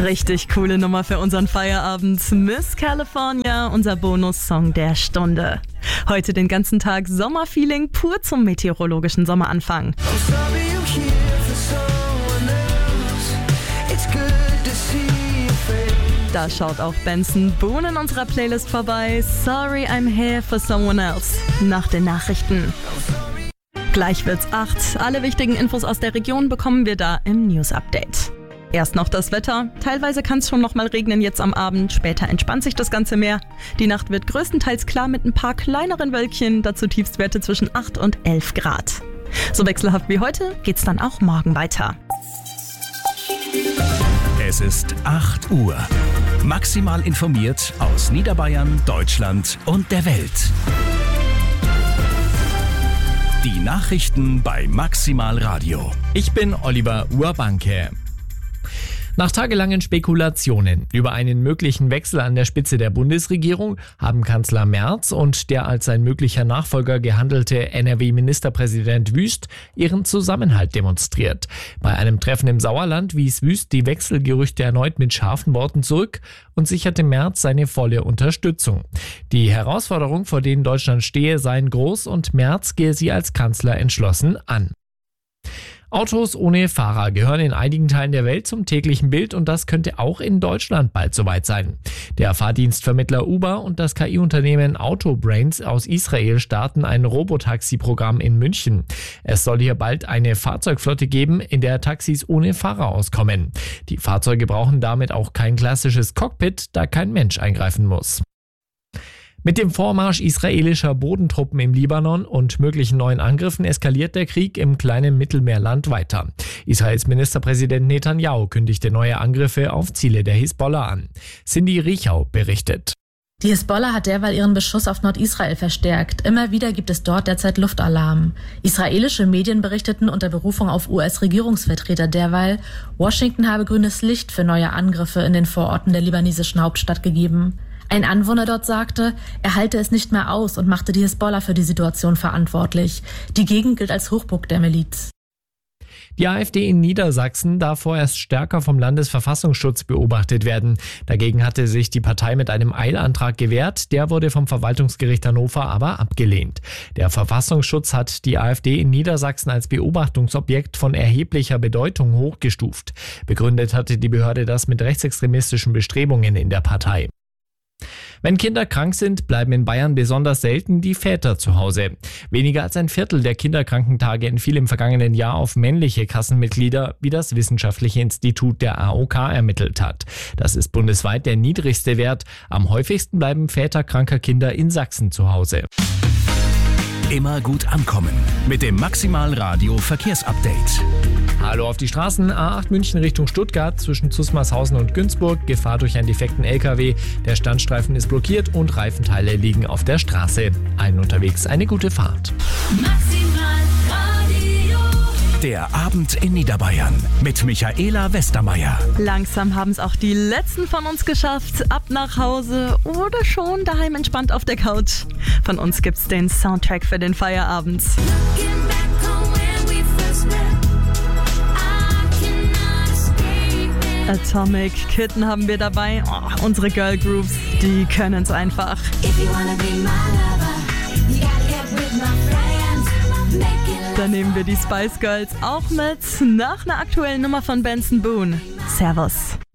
Richtig coole Nummer für unseren Feierabend. Miss California, unser Bonussong der Stunde. Heute den ganzen Tag Sommerfeeling pur zum meteorologischen Sommeranfang. Da schaut auch Benson Boone in unserer Playlist vorbei. Sorry, I'm here for someone else. Nach den Nachrichten. Gleich wird's 8. Alle wichtigen Infos aus der Region bekommen wir da im News Update. Erst noch das Wetter. Teilweise kann es schon noch mal regnen jetzt am Abend. Später entspannt sich das Ganze mehr. Die Nacht wird größtenteils klar mit ein paar kleineren Wölkchen. Dazu Tiefstwerte zwischen 8 und 11 Grad. So wechselhaft wie heute geht's dann auch morgen weiter. Es ist 8 Uhr. Maximal informiert aus Niederbayern, Deutschland und der Welt. Die Nachrichten bei Maximal Radio. Ich bin Oliver Urbanke. Nach tagelangen Spekulationen über einen möglichen Wechsel an der Spitze der Bundesregierung haben Kanzler Merz und der als sein möglicher Nachfolger gehandelte NRW-Ministerpräsident Wüst ihren Zusammenhalt demonstriert. Bei einem Treffen im Sauerland wies Wüst die Wechselgerüchte erneut mit scharfen Worten zurück und sicherte Merz seine volle Unterstützung. Die Herausforderungen, vor denen Deutschland stehe, seien groß und Merz gehe sie als Kanzler entschlossen an. Autos ohne Fahrer gehören in einigen Teilen der Welt zum täglichen Bild und das könnte auch in Deutschland bald soweit sein. Der Fahrdienstvermittler Uber und das KI-Unternehmen Autobrains aus Israel starten ein Robotaxi-Programm in München. Es soll hier bald eine Fahrzeugflotte geben, in der Taxis ohne Fahrer auskommen. Die Fahrzeuge brauchen damit auch kein klassisches Cockpit, da kein Mensch eingreifen muss. Mit dem Vormarsch israelischer Bodentruppen im Libanon und möglichen neuen Angriffen eskaliert der Krieg im kleinen Mittelmeerland weiter. Israels Ministerpräsident Netanyahu kündigte neue Angriffe auf Ziele der Hisbollah an. Cindy Riechau berichtet. Die Hisbollah hat derweil ihren Beschuss auf Nordisrael verstärkt. Immer wieder gibt es dort derzeit Luftalarm. Israelische Medien berichteten unter Berufung auf US-Regierungsvertreter derweil, Washington habe grünes Licht für neue Angriffe in den Vororten der libanesischen Hauptstadt gegeben. Ein Anwohner dort sagte, er halte es nicht mehr aus und machte die Hisbollah für die Situation verantwortlich. Die Gegend gilt als Hochburg der Miliz. Die AfD in Niedersachsen darf vorerst stärker vom Landesverfassungsschutz beobachtet werden. Dagegen hatte sich die Partei mit einem Eilantrag gewehrt. Der wurde vom Verwaltungsgericht Hannover aber abgelehnt. Der Verfassungsschutz hat die AfD in Niedersachsen als Beobachtungsobjekt von erheblicher Bedeutung hochgestuft. Begründet hatte die Behörde das mit rechtsextremistischen Bestrebungen in der Partei. Wenn Kinder krank sind, bleiben in Bayern besonders selten die Väter zu Hause. Weniger als ein Viertel der Kinderkrankentage entfiel im vergangenen Jahr auf männliche Kassenmitglieder, wie das Wissenschaftliche Institut der AOK ermittelt hat. Das ist bundesweit der niedrigste Wert. Am häufigsten bleiben Väter kranker Kinder in Sachsen zu Hause. Immer gut ankommen mit dem Maximal Radio Verkehrsupdate. Hallo auf die Straßen. A8 München Richtung Stuttgart zwischen Zusmarshausen und Günzburg. Gefahr durch einen defekten LKW. Der Standstreifen ist blockiert und Reifenteile liegen auf der Straße. Allen unterwegs eine gute Fahrt. Maximal Radio. Der Abend in Niederbayern mit Michaela Westermeier. Langsam haben es auch die letzten von uns geschafft. Ab nach Hause oder schon daheim entspannt auf der Couch. Von uns gibt's den Soundtrack für den Feierabend. Atomic Kitten haben wir dabei. Oh, unsere Girl Groups, die können's einfach. Dann nehmen wir die Spice Girls auch mit nach einer aktuellen Nummer von Benson Boone. Servus.